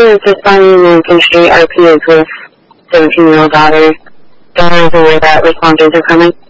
is just on Lincoln Street. RP is with 17-year-old daughter. Don't know where that responses are coming.